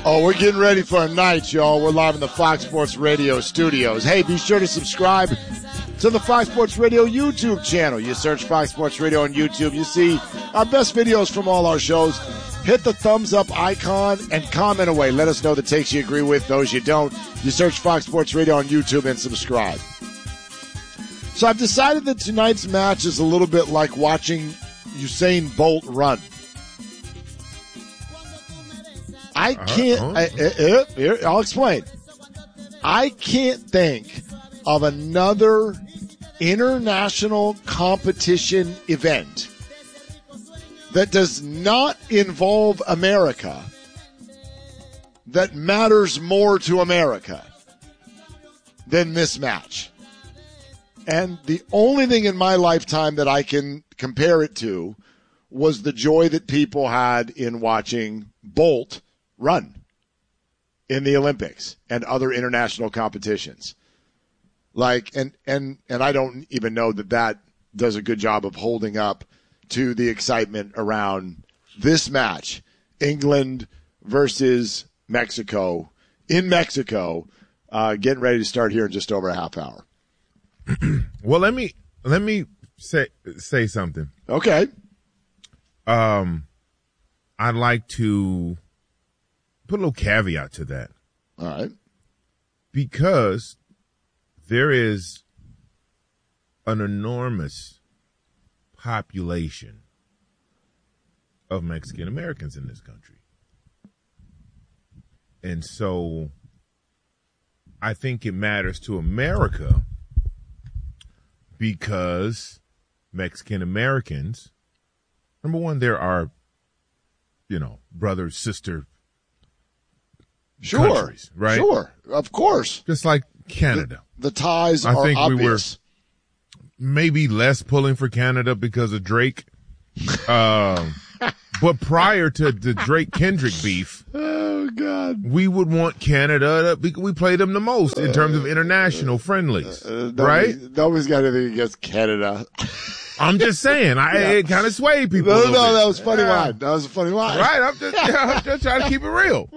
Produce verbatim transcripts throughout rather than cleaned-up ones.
Oh, we're getting ready for a night, y'all. We're live in the Fox Sports Radio studios. Hey, be sure to subscribe to the Fox Sports Radio YouTube channel. You search Fox Sports Radio on YouTube. You see our best videos from all our shows. Hit the thumbs up icon and comment away. Let us know the takes you agree with, those you don't. You search Fox Sports Radio on YouTube and subscribe. So I've decided that tonight's match is a little bit like watching Usain Bolt run. I can't, I, I, I, I'll explain. I can't think of another international competition event that does not involve America that matters more to America than this match. And the only thing in my lifetime that I can compare it to was the joy that people had in watching Bolt run in the Olympics and other international competitions. Like, and, and, and I don't even know that that does a good job of holding up to the excitement around this match, England versus Mexico, in Mexico, uh, getting ready to start here in just over a half hour. Well, let me, let me say, say something. Okay. Um, I'd like to put a little caveat to that. All right. Because there is an enormous population of Mexican Americans in this country. And so I think it matters to America because Mexican Americans, number one, there are, you know, brother, sister Sure, countries, right? Sure, of course. Just like Canada. The, the ties I are think obvious. We were maybe less pulling for Canada because of Drake. um, but prior to the Drake-Kendrick beef, oh God, we would want Canada to, we play them the most in terms of international friendlies, uh, nobody, right? Nobody's got anything against Canada. I'm just saying, I yeah. it kind of swayed people. No, a no, bit. that was a funny yeah. line. That was a funny line. Right, I'm just, I'm just trying to keep it real.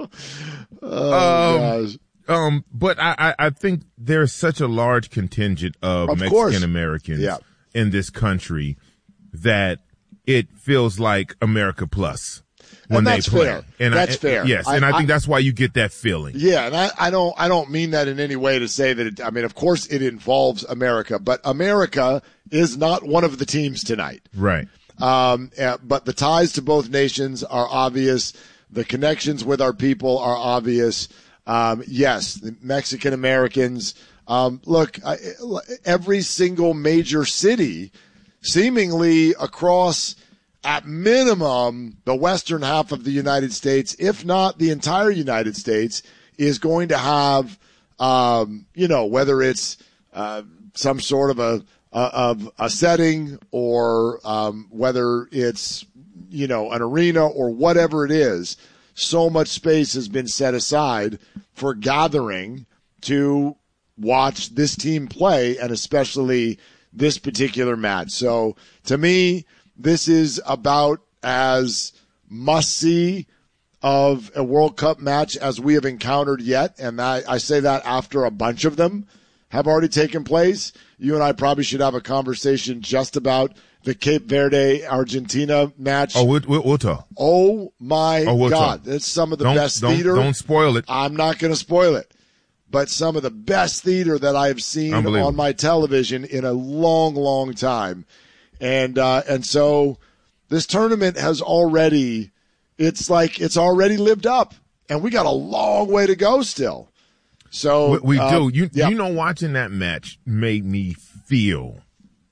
Oh, um, gosh. Um, but I, I, I think there's such a large contingent of, of Mexican Americans yeah. in this country that it feels like America Plus when and they that's play. Fair. And that's I, fair. Yes, I, and I, I think I, that's why you get that feeling. Yeah, and I, I don't I don't mean that in any way to say that it, I mean, of course it involves America, but America is not one of the teams tonight. Right. Um, but the ties to both nations are obvious. The connections with our people are obvious. Um, yes, the Mexican Americans. Um, look, I, every single major city, seemingly across, at minimum, the western half of the United States, if not the entire United States, is going to have, um, you know, whether it's uh, some sort of a of a setting or um, whether it's, you know, an arena or whatever it is, so much space has been set aside for gathering to watch this team play, and especially this particular match. So to me, this is about as must-see of a World Cup match as we have encountered yet, and I, I say that after a bunch of them have already taken place. You and I probably should have a conversation just about the Cape Verde-Argentina match. Oh, we'll, we'll, we'll talk. Oh, my oh, we'll God. talk. It's some of the don't, best don't, theater. Don't spoil it. I'm not going to spoil it. But some of the best theater that I have seen on my television in a long, long time. And uh, and so this tournament has already, it's like it's already lived up. And we got a long way to go still. So We, we uh, do. You, yeah. you know, watching that match made me feel,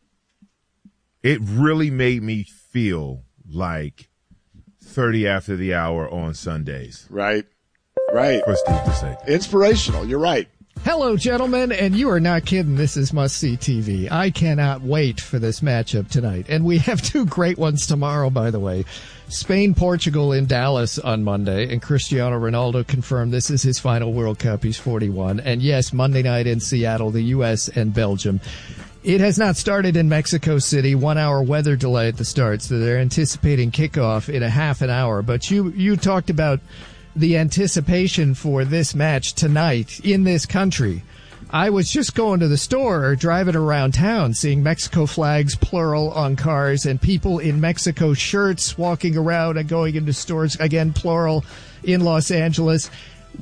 it really made me feel like thirty after the hour on Sundays. Right. Right. For Steve to say. Inspirational. You're right. Hello, gentlemen, and you are not kidding. This is must-see T V. I cannot wait for this matchup tonight. And we have two great ones tomorrow, by the way. Spain-Portugal in Dallas on Monday, and Cristiano Ronaldo confirmed this is his final World Cup. He's forty-one. And yes, Monday night in Seattle, the U S and Belgium. It has not started in Mexico City. One-hour weather delay at the start, so they're anticipating kickoff in a half an hour. But you, you talked about the anticipation for this match tonight in this country. I was just going to the store or driving around town, seeing Mexico flags, plural, on cars, and people in Mexico shirts walking around and going into stores, again, plural, in Los Angeles.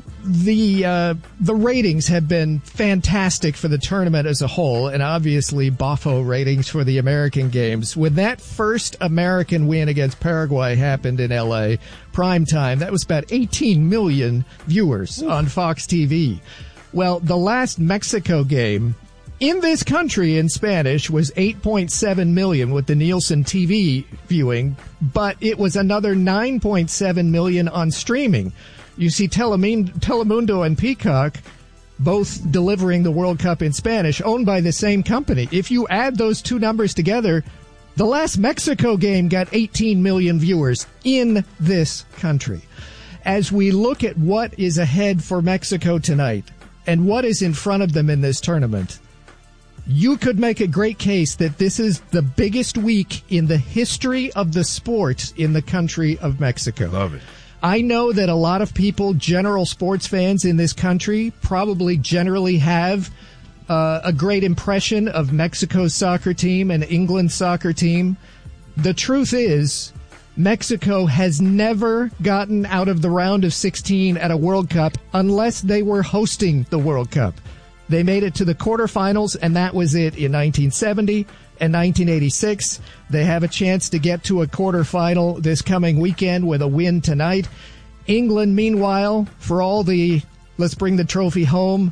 The uh, the ratings have been fantastic for the tournament as a whole, and obviously Bofo ratings for the American games. When that first American win against Paraguay happened in L A, prime time, that was about eighteen million viewers on Fox T V. Well, the last Mexico game in this country in Spanish was eight point seven million with the Nielsen T V viewing, but it was another nine point seven million on streaming. You see Telemundo and Peacock both delivering the World Cup in Spanish, owned by the same company. If you add those two numbers together, the last Mexico game got eighteen million viewers in this country. As we look at what is ahead for Mexico tonight and what is in front of them in this tournament, you could make a great case that this is the biggest week in the history of the sport in the country of Mexico. Love it. I know that a lot of people, general sports fans in this country, probably generally have uh, a great impression of Mexico's soccer team and England's soccer team. The truth is, Mexico has never gotten out of the round of sixteen at a World Cup unless they were hosting the World Cup. They made it to the quarterfinals, and that was it in nineteen seventy and nineteen eighty-six. They have a chance to get to a quarterfinal this coming weekend with a win tonight. England, meanwhile, for all the let's bring the trophy home,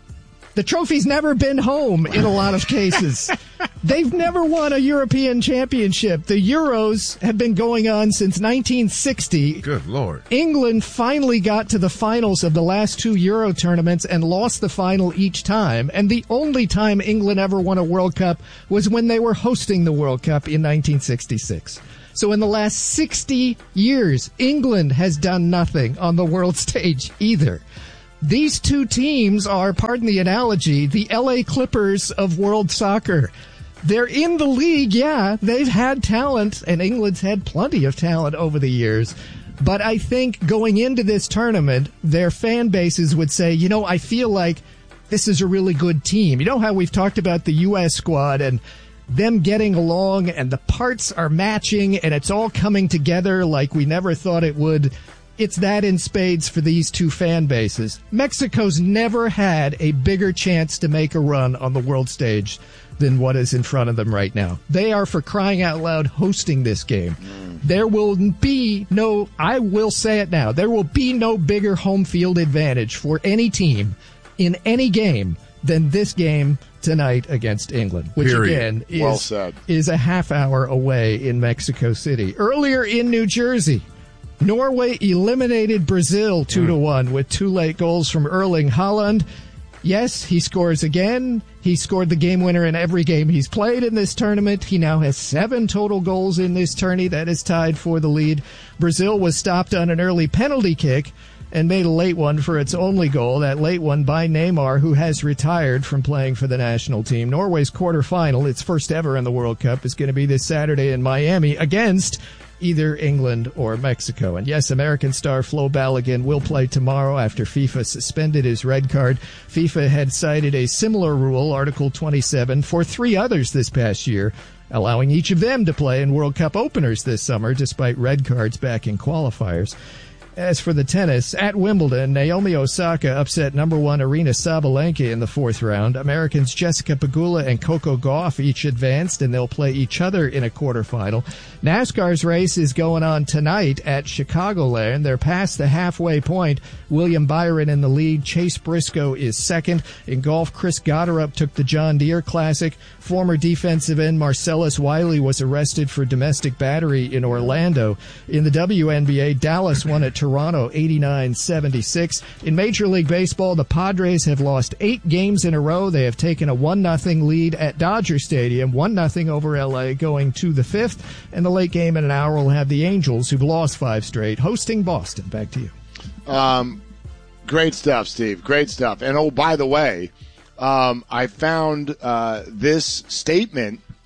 the trophy's never been home in a lot of cases. They've never won a European championship. The Euros have been going on since nineteen sixty. Good Lord. England finally got to the finals of the last two Euro tournaments and lost the final each time. And the only time England ever won a World Cup was when they were hosting the World Cup in nineteen sixty-six. So in the last sixty years, England has done nothing on the world stage either. These two teams are, pardon the analogy, the L A Clippers of world soccer. They're in the league, yeah. They've had talent, and England's had plenty of talent over the years. But I think going into this tournament, their fan bases would say, you know, I feel like this is a really good team. You know how we've talked about the U S squad and them getting along, and the parts are matching, and it's all coming together like we never thought it would. It's that in spades for these two fan bases. Mexico's never had a bigger chance to make a run on the world stage than what is in front of them right now. They are, for crying out loud, hosting this game. There will be no, I will say it now, there will be no bigger home field advantage for any team in any game than this game tonight against England, which Period. again is, Well said. is a half hour away in Mexico City. Earlier in New Jersey, Norway eliminated Brazil two to one with two late goals from Erling Haaland. Yes, he scores again. He scored the game winner in every game he's played in this tournament. He now has seven total goals in this tourney. That is tied for the lead. Brazil was stopped on an early penalty kick and made a late one for its only goal. That late one by Neymar, who has retired from playing for the national team. Norway's quarterfinal, its first ever in the World Cup, is going to be this Saturday in Miami against either England or Mexico. And yes, American star Flo Balogun will play tomorrow after FIFA suspended his red card. FIFA had cited a similar rule, Article twenty-seven, for three others this past year, allowing each of them to play in World Cup openers this summer, despite red cards back in qualifiers. As for the tennis, at Wimbledon, Naomi Osaka upset number one Aryna Sabalenka in the fourth round. Americans Jessica Pegula and Coco Gauff each advanced, and they'll play each other in a quarterfinal. NASCAR's race is going on tonight at Chicagoland. They're past the halfway point. William Byron in the lead. Chase Briscoe is second. In golf, Chris Gotterup took the John Deere Classic. Former defensive end Marcellus Wiley was arrested for domestic battery in Orlando. In the W N B A, Dallas won at Toronto eighty-nine seventy-six. In Major League Baseball, the Padres have lost eight games in a row. They have taken a one nothing lead at Dodger Stadium, one nothing over L A going to the fifth. And the late game in an hour will have the Angels, who've lost five straight, hosting Boston. Back to you. Um, great stuff, Steve. Great stuff. And, oh, by the way, um, I found uh, this statement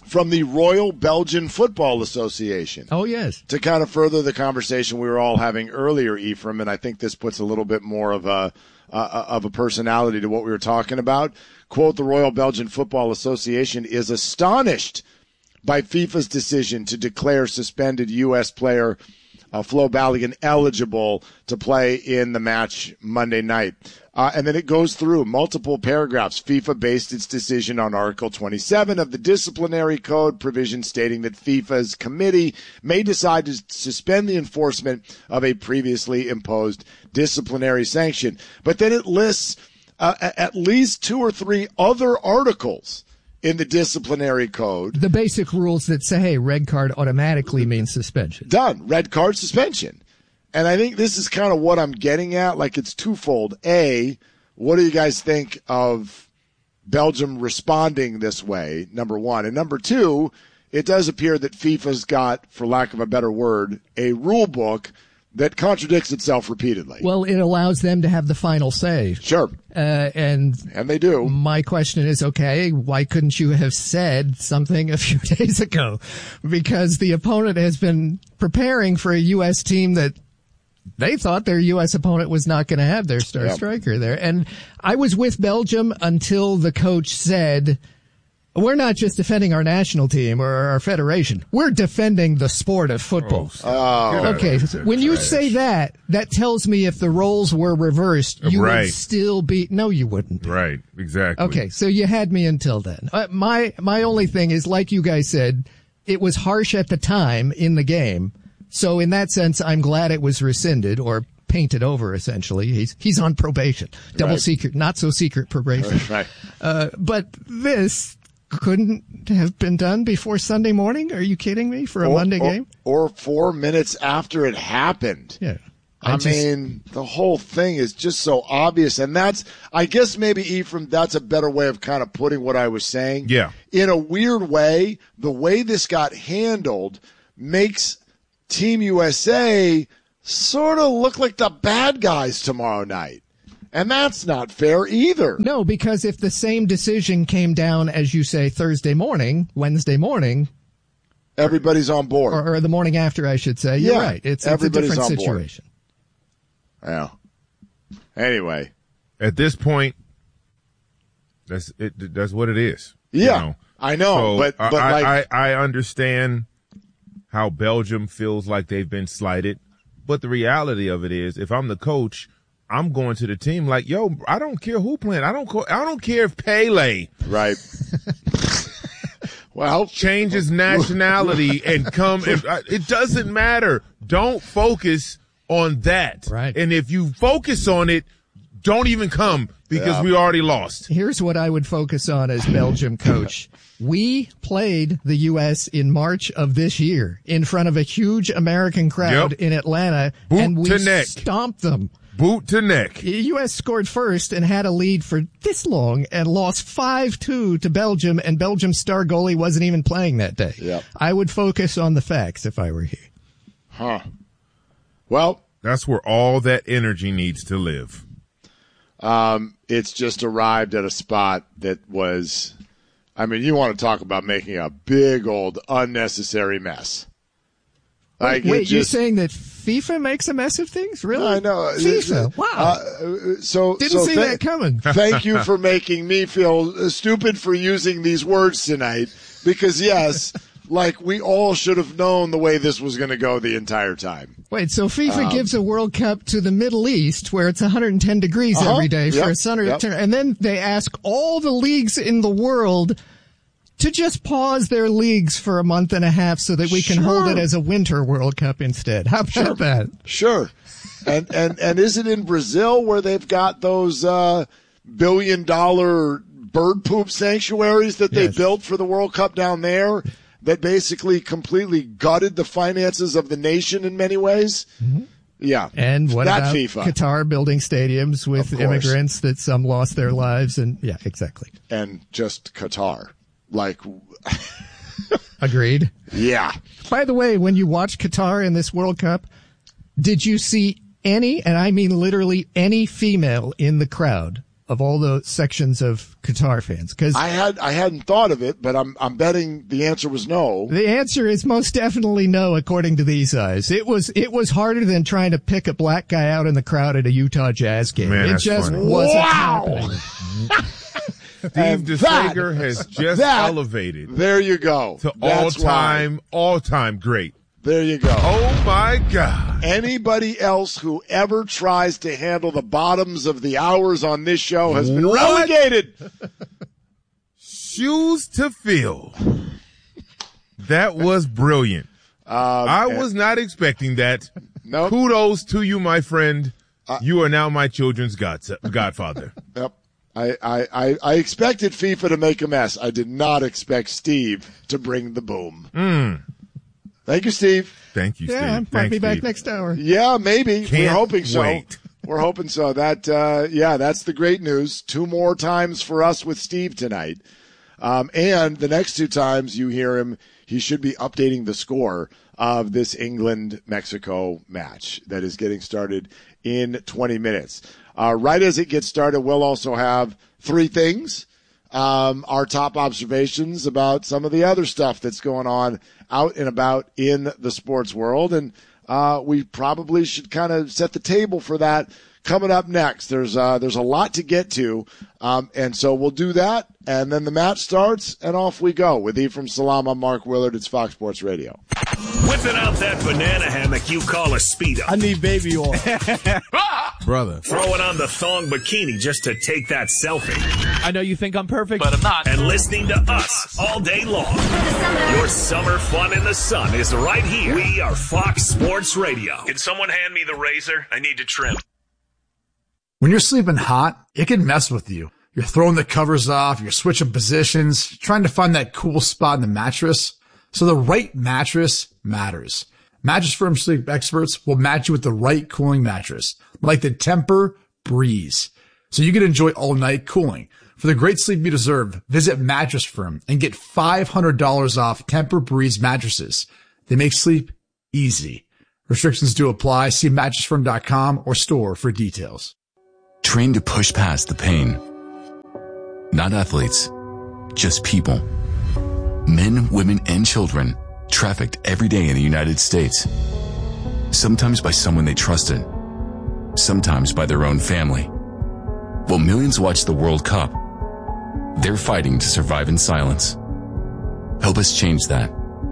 from the Royal Belgian Football Association. Oh, yes. To kind of further the conversation we were all having earlier, Ephraim, and I think this puts a little bit more of a uh, of a personality to what we were talking about. Quote, the Royal Belgian Football Association is astonished by FIFA's decision to declare suspended U S player uh, Flo Balogun eligible to play in the match Monday night. Uh, and then it goes through multiple paragraphs. FIFA based its decision on Article twenty-seven of the Disciplinary Code, provision stating that FIFA's committee may decide to suspend the enforcement of a previously imposed disciplinary sanction. But then it lists uh, at least two or three other articles in the disciplinary code. The basic rules that say, hey, red card automatically means suspension. Done. Red card suspension. And I think this is kind of what I'm getting at. Like, it's twofold. A, what do you guys think of Belgium responding this way, number one? And number two, it does appear that FIFA's got, for lack of a better word, a rule book that contradicts itself repeatedly. Well, it allows them to have the final say. Sure. Uh, and and they do. My question is, okay, why couldn't you have said something a few days ago? Because the opponent has been preparing for a U S team that they thought their U S opponent was not going to have their star yep. striker there. And I was with Belgium until the coach said, we're not just defending our national team or our federation. We're defending the sport of football. Oh, okay. So when you say that, that tells me if the roles were reversed, you right. would still be. No, you wouldn't. Right. Exactly. Okay. So you had me until then. Uh, my my only thing is, like you guys said, it was harsh at the time in the game. So in that sense, I'm glad it was rescinded or painted over. Essentially, he's he's on probation, double right. secret, not so secret probation. Right. Uh, but this couldn't have been done before Sunday morning? Are you kidding me? For a or, Monday or, game? Or four minutes after it happened. Yeah. I, I just, mean, the whole thing is just so obvious. And that's, I guess maybe, Ephraim, that's a better way of kind of putting what I was saying. Yeah. In a weird way, the way this got handled makes Team U S A sort of look like the bad guys tomorrow night. And that's not fair either. No, because if the same decision came down, as you say, Thursday morning, Wednesday morning, everybody's on board. Or, or the morning after, I should say. You're yeah, right. It's, it's a different situation. Yeah. Anyway. At this point, that's it. That's what it is. Yeah, you know? I know. So but but I, like, I, I understand how Belgium feels like they've been slighted. But the reality of it is, if I'm the coach, I'm going to the team like, yo, I don't care who playing. I don't. I don't care if Pele right. well changes nationality and come. If, it doesn't matter. Don't focus on that. Right. And if you focus on it, don't even come because yeah. we already lost. Here's what I would focus on as Belgium coach. We played the U S in March of this year in front of a huge American crowd yep. in Atlanta, Boot and we to neck. stomped them. Boot to neck. The U S scored first and had a lead for this long and lost five two to Belgium, and Belgium's star goalie wasn't even playing that day. Yep. I would focus on the facts if I were here. Huh. Well, that's where all that energy needs to live. Um, it's just arrived at a spot that was, I mean, you want to talk about making a big old unnecessary mess. Like, wait, wait just, you're saying that FIFA makes a mess of things? Really? I know. FIFA. Wow. Uh, so Didn't so see th- that coming. Thank you for making me feel stupid for using these words tonight. Because yes, like we all should have known the way this was going to go the entire time. Wait, so FIFA um, gives a World Cup to the Middle East where it's one hundred ten degrees uh-huh, every day yep, for a summer yep. turn, and then they ask all the leagues in the world to just pause their leagues for a month and a half so that we can sure. hold it as a winter World Cup instead. How about sure. that? Sure. And and and is it in Brazil where they've got those uh, billion dollar bird poop sanctuaries that they yes. built for the World Cup down there that basically completely gutted the finances of the nation in many ways? Mm-hmm. Yeah. And what that about FIFA. Qatar building stadiums with immigrants that some lost their lives? And yeah, exactly. And just Qatar. Like, agreed. Yeah. By the way, when you watch Qatar in this World Cup, did you see any, and I mean literally any female in the crowd of all the sections of Qatar fans? Because I had I hadn't thought of it, but I'm I'm betting the answer was no. The answer is most definitely no, according to these eyes. It was it was harder than trying to pick a black guy out in the crowd at a Utah Jazz game. Man, it that's just funny. wasn't Wow. happening. Steve DeSager has just that, elevated There you go. to That's all-time, all-time great. There you go. Oh, my God. Anybody else who ever tries to handle the bottoms of the hours on this show has been What? relegated. Shoes to fill. That was brilliant. Um, I was not expecting that. Nope. Kudos to you, my friend. You are now my children's god- godfather. Yep. I, I, I, I expected FIFA to make a mess. I did not expect Steve to bring the boom. Mm. Thank you, Steve. Thank you, Steve. Yeah, I'll Thanks, be back Steve. next hour. Yeah, maybe. Can't We're hoping so. wait. We're hoping so. That, uh, yeah, that's the great news. Two more times for us with Steve tonight. Um, and the next two times you hear him, he should be updating the score of this England-Mexico match that is getting started in twenty minutes. Uh, right as it gets started, we'll also have three things, um, our top observations about some of the other stuff that's going on out and about in the sports world. And uh, we probably should kind of set the table for that coming up next. There's uh, there's a lot to get to, um, and so we'll do that, and then the match starts, and off we go. With Ephraim Salam, I'm Mark Willard. It's Fox Sports Radio. Whipping out that banana hammock you call a Speedo. I need baby oil. Brother. Throwing on the thong bikini just to take that selfie. I know you think I'm perfect, But I'm not. And listening to us all day long. Your summer fun in the sun is right here. We are Fox Sports Radio. Can someone hand me the razor? I need to trim. When you're sleeping hot, it can mess with you. You're throwing the covers off, you're switching positions, trying to find that cool spot in the mattress. So the right mattress matters. Mattress Firm sleep experts will match you with the right cooling mattress, like the Tempur-Breeze, so you can enjoy all night cooling. For the great sleep you deserve, visit Mattress Firm and get five hundred dollars off Tempur-Breeze mattresses. They make sleep easy. Restrictions do apply. See mattress firm dot com or store for details. Trained to push past the pain. Not athletes, just people. Men, women, and children trafficked every day in the United States. Sometimes by someone they trusted. Sometimes by their own family. While millions watch the World Cup, they're fighting to survive in silence. Help us change that.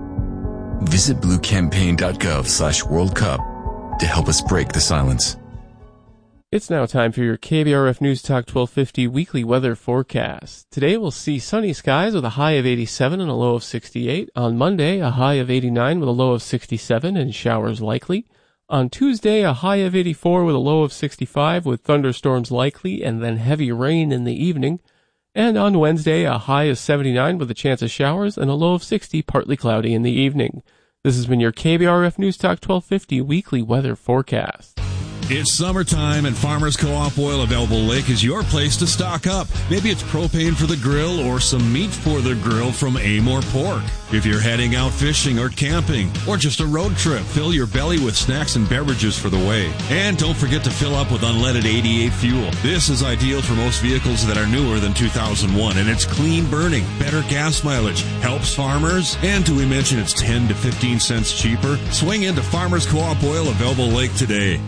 Visit blue campaign dot gov slash World Cup to help us break the silence. It's now time for your K B R F News Talk twelve fifty weekly weather forecast. Today we'll see sunny skies with a high of eighty-seven and a low of sixty-eight. On Monday, a high of eighty-nine with a low of sixty-seven and showers likely. On Tuesday, a high of eighty-four with a low of sixty-five with thunderstorms likely and then heavy rain in the evening. And on Wednesday, a high of seventy-nine with a chance of showers and a low of sixty, partly cloudy in the evening. This has been your K B R F News Talk twelve fifty weekly weather forecast. It's summertime and Farmers Co-op Oil of Elbow Lake is your place to stock up. Maybe it's propane for the grill or some meat for the grill from Amore Pork. If you're heading out fishing or camping or just a road trip, fill your belly with snacks and beverages for the way. And don't forget to fill up with unleaded eighty-eight fuel. This is ideal for most vehicles that are newer than two thousand one, and it's clean burning, better gas mileage, helps farmers, and do we mention it's ten to fifteen cents cheaper? Swing into Farmers Co-op Oil of Elbow Lake today.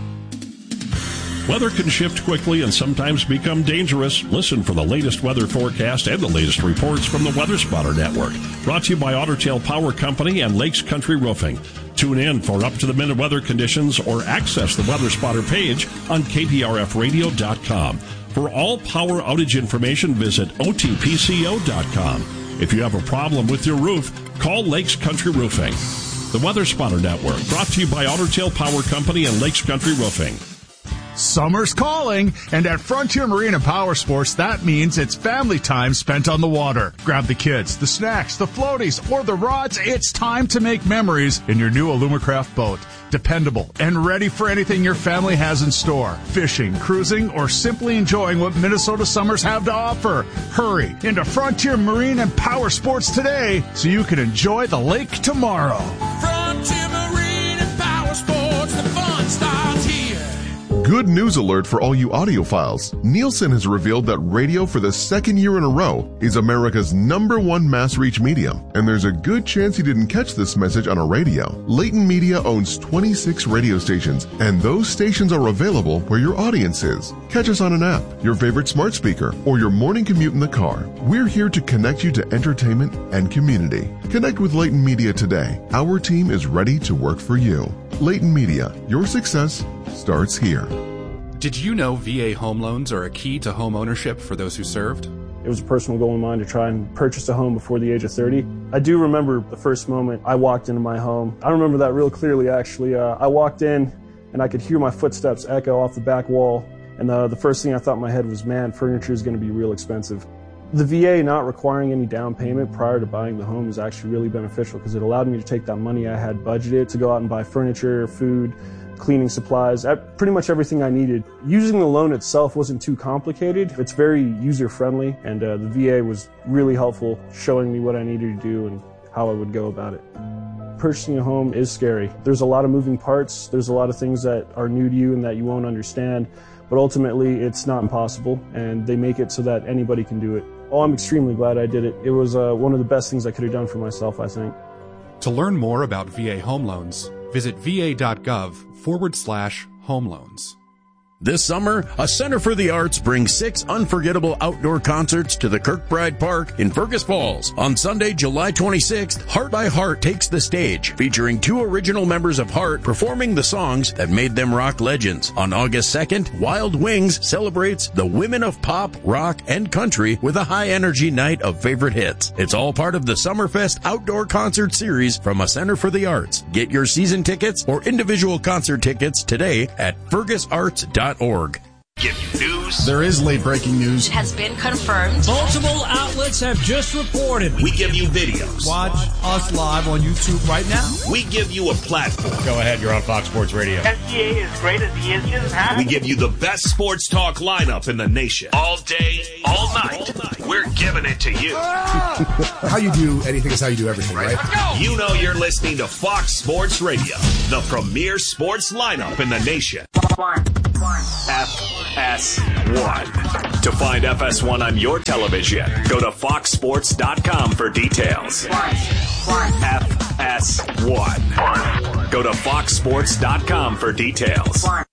Weather can shift quickly and sometimes become dangerous. Listen for the latest weather forecast and the latest reports from the Weather Spotter Network. Brought to you by Otter Tail Power Company and Lakes Country Roofing. Tune in for up-to-the-minute weather conditions or access the Weather Spotter page on K P R F radio dot com. For all power outage information, visit O T P C O dot com. If you have a problem with your roof, call Lakes Country Roofing. The Weather Spotter Network, brought to you by Otter Tail Power Company and Lakes Country Roofing. Summer's calling, and at Frontier Marine and Power Sports, that means it's family time spent on the water. Grab the kids, the snacks, the floaties, or the rods. It's time to make memories in your new Alumacraft boat. Dependable and ready for anything your family has in store. Fishing, cruising, or simply enjoying what Minnesota summers have to offer. Hurry into Frontier Marine and Power Sports today so you can enjoy the lake tomorrow. Frontier Marine and Power Sports, the fun starts here. Good news alert for all you audiophiles. Nielsen has revealed that radio for the second year in a row is America's number one mass reach medium, and there's a good chance you didn't catch this message on a radio. Leighton Media owns twenty-six radio stations, and those stations are available where your audience is. Catch us on an app, your favorite smart speaker, or your morning commute in the car. We're here to connect you to entertainment and community. Connect with Leighton Media today. Our team is ready to work for you. Leighton Media, your success starts here. Did you know V A home loans are a key to home ownership for those who served? It was a personal goal of mine to try and purchase a home before the age of thirty. I do remember the first moment I walked into my home. I remember that real clearly, actually. Uh, I walked in and I could hear my footsteps echo off the back wall. And uh, the first thing I thought in my head was, man, furniture is going to be real expensive. The V A not requiring any down payment prior to buying the home is actually really beneficial because it allowed me to take that money I had budgeted to go out and buy furniture, food, cleaning supplies, pretty much everything I needed. Using the loan itself wasn't too complicated. It's very user-friendly, and uh, the V A was really helpful, showing me what I needed to do and how I would go about it. Purchasing a home is scary. There's a lot of moving parts. There's a lot of things that are new to you and that you won't understand, but ultimately it's not impossible, and they make it so that anybody can do it. Oh, I'm extremely glad I did it. It was uh, one of the best things I could have done for myself, I think. To learn more about V A home loans, visit va.gov forward slash home loans. This summer, a Center for the Arts brings six unforgettable outdoor concerts to the Kirkbride Park in Fergus Falls. On Sunday, July twenty-sixth, Heart by Heart takes the stage, featuring two original members of Heart performing the songs that made them rock legends. On August second, Wild Wings celebrates the women of pop, rock, and country with a high-energy night of favorite hits. It's all part of the Summerfest Outdoor Concert Series from a Center for the Arts. Get your season tickets or individual concert tickets today at fergus arts dot org. Give you news. There is late breaking news. It has been confirmed. Multiple outlets have just reported. We give you videos. Watch us live on YouTube right now. We give you a platform. Go ahead, you're on Fox Sports Radio. S G A is great as he is just had. We give you the best sports talk lineup in the nation. All day, all night. All night. We're giving it to you. How you do anything is how you do everything, right? You know you're listening to Fox Sports Radio, the premier sports lineup in the nation. One. One. F S one. To find F S one on your television, go to fox sports dot com for details. One. One. F S one. Go to fox sports dot com for details. One.